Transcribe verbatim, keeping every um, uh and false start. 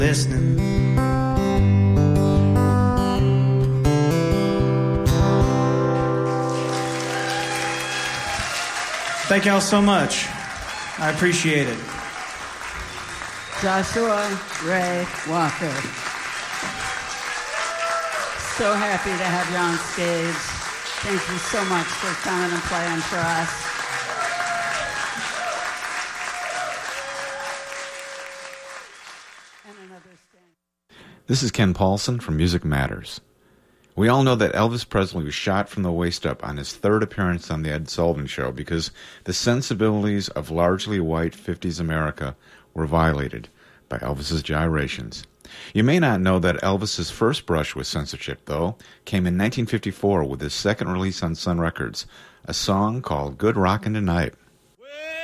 Listening. Thank y'all so much. I appreciate it. Joshua Ray Walker. So happy to have you on stage. Thank you so much for coming and playing for us. This is Ken Paulson from Music Matters. We all know that Elvis Presley was shot from the waist up on his third appearance on The Ed Sullivan Show because the sensibilities of largely white fifties America were violated by Elvis's gyrations. You may not know that Elvis's first brush with censorship, though, came in nineteen fifty-four with his second release on Sun Records, a song called Good Rockin' Tonight.